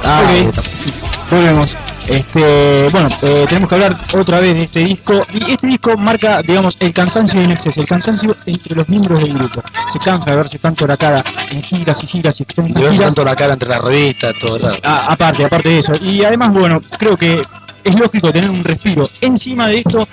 Ok, volvemos. Tenemos que hablar otra vez de este disco. Y este disco marca, digamos, el cansancio de INXS, el cansancio entre los miembros del grupo. Se cansa de verse tanto la cara en giras y giras y extensas giras. tanto la cara entre las revistas, todo lado. Aparte de eso. Y además, bueno, creo que es lógico tener un respiro. Encima de esto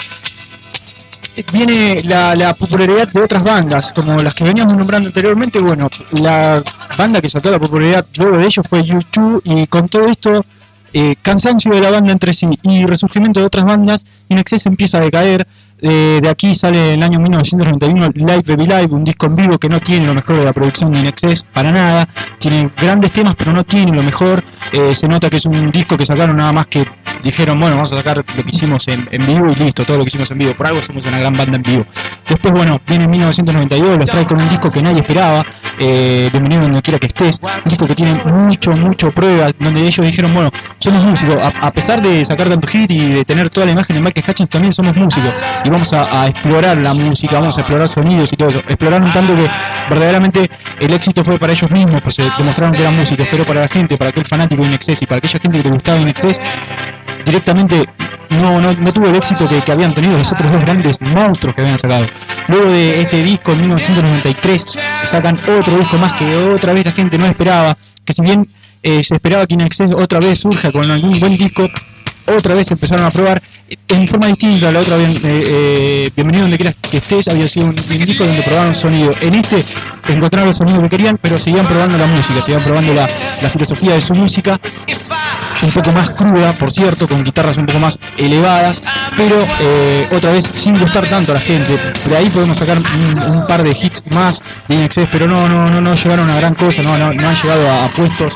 viene la popularidad de otras bandas, como las que veníamos nombrando anteriormente. Bueno, la banda que saltó la popularidad luego de ellos fue U2, y con todo esto, cansancio de la banda entre sí y resurgimiento de otras bandas, INXS empieza a decaer. De aquí sale en el año 1991 Live Baby Live, un disco en vivo que no tiene lo mejor de la producción de INXS para nada. Tiene grandes temas, pero no tiene lo mejor. Se nota que es un disco que sacaron nada más que dijeron, bueno, vamos a sacar lo que hicimos en vivo y listo, todo lo que hicimos en vivo. Por algo somos una gran banda en vivo. Después, bueno, viene en 1992, los trae con un disco que nadie esperaba, Bienvenido donde quiera que estés. Un disco que tiene mucho pruebas, donde ellos dijeron, bueno, somos músicos. A pesar de sacar tanto hit y de tener toda la imagen de Michael Hutchence, también somos músicos. Y vamos a explorar la música, vamos a explorar sonidos y todo eso. Exploraron tanto que verdaderamente el éxito fue para ellos mismos, pues demostraron que eran músicos, pero para la gente, para aquel fanático de INXS y para aquella gente que le gustaba INXS, directamente no tuvo el éxito que habían tenido los otros dos grandes monstruos que habían sacado. Luego de este disco en 1993 sacan otro disco más que otra vez la gente no esperaba, que si bien se esperaba que INXS otra vez surja con algún buen disco, otra vez empezaron a probar en forma distinta. La otra Bienvenido donde quieras que estés había sido un disco donde probaron sonido. En este encontraron el sonido que querían, pero seguían probando la música, seguían probando la filosofía de su música, un poco más cruda, por cierto, con guitarras un poco más elevadas, pero otra vez sin gustar tanto a la gente. De ahí podemos sacar un par de hits más de INXS, pero no llegaron a gran cosa, no han llegado a puestos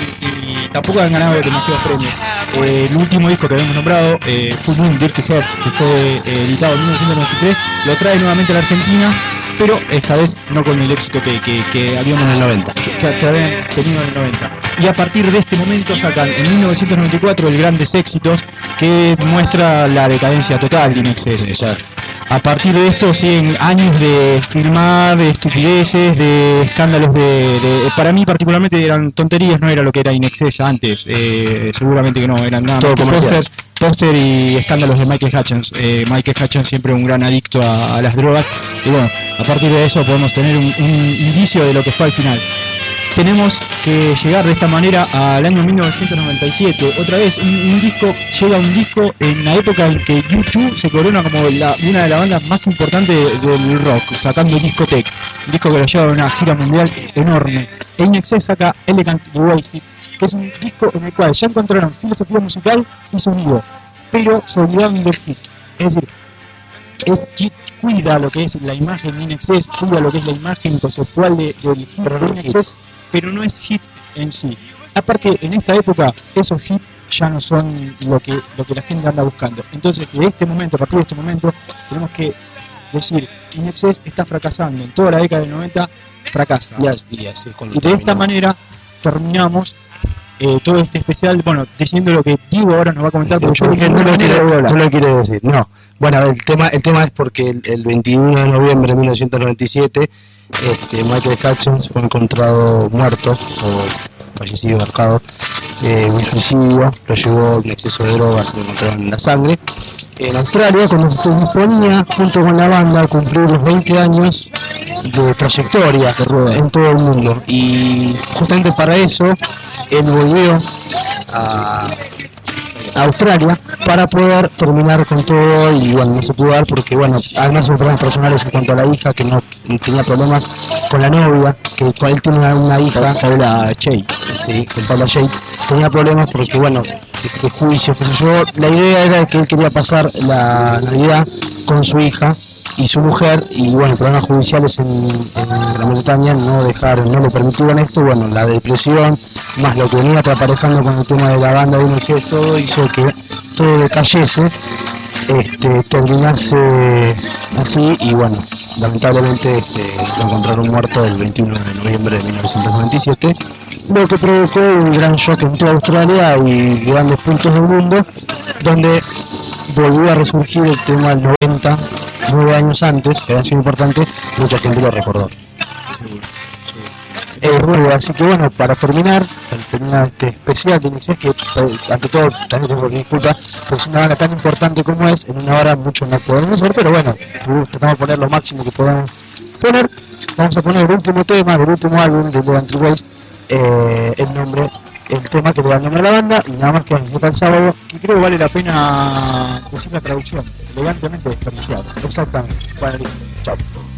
y tampoco han ganado demasiados premios. El último disco que habíamos nombrado, Full Moon Dirty Hearts, que fue editado en 1993, lo trae nuevamente a la Argentina, pero esta vez no con el éxito que habíamos en el 90, que habían tenido en el 90. Y a partir de este momento sacan en 1994 el Grandes Éxitos, que muestra la decadencia total de INXS. A partir de esto siguen años de filmar, de estupideces, de escándalos para mí particularmente eran tonterías, no era lo que era INXS antes, seguramente que no, eran nada más que póster y escándalos de Michael Hutchence. Michael Hutchence siempre un gran adicto a las drogas, y bueno, a partir de eso podemos tener un indicio de lo que fue al final. Tenemos que llegar de esta manera al año 1997. Otra vez llega un disco en la época en que U2 se corona como una de las bandas más importantes del rock, sacando Discotech, un disco que lo lleva a una gira mundial enorme. INXS saca Elegant Wasted, que es un disco en el cual ya encontraron filosofía musical y sonido, pero se olvidaron del hit. Es decir, cuida lo que es la imagen de INXS, cuida lo que es la imagen conceptual del hit de INXS, pero no es hit en sí. Aparte, en esta época, esos hits ya no son lo que la gente anda buscando. Entonces, a partir de este momento, tenemos que decir, INXS está fracasando. En toda la década del 90, fracasa. Y de esta manera, terminamos todo este especial, bueno, diciendo lo que Diego ahora nos va a comentar, porque yo no lo quiere decir. No. Bueno, el tema es porque el 21 de noviembre de 1997 Michael Hutchence fue encontrado muerto o fallecido, ahorcado, un suicidio, lo llevó un exceso de drogas, se lo encontraron en la sangre. En Australia, cuando se disponía junto con la banda a cumplir los 20 años de trayectoria en todo el mundo, y justamente para eso él volvió a Australia para poder terminar con todo, y bueno, no se pudo dar porque bueno, además son problemas personales en cuanto a la hija, que no tenía problemas con la novia, que con él tiene una hija, Paula Yates, sí, con Paula Yates, tenía problemas porque bueno, de juicios, qué sé yo. La idea era que él quería pasar la Navidad con su hija y su mujer, y bueno, problemas judiciales en Gran Bretaña no le permitieron esto. Bueno, la depresión más lo que venía aparejando con el tema de la banda de INXS, todo hizo que todo decayese, terminase así, y bueno, lamentablemente lo encontraron muerto el 21 de noviembre de 1997, lo que provocó un gran shock en toda Australia y grandes puntos del mundo, donde volvió a resurgir el tema del 90, 9 años antes, que había sido importante, mucha gente lo recordó. Así que bueno, para terminar este especial de Inixes, que ante todo también tengo que disculpar, porque es una banda tan importante como es, en una hora mucho no podemos hacer, pero bueno, tratamos de poner lo máximo que podamos poner. Vamos a poner el último tema del último álbum de Levanty Waste, el tema que le da el nombre a la banda, y nada más que vamos a el sábado, que creo que vale la pena decir la traducción, elegantemente desperdiciado. exactamente. Bueno, listo. Chao.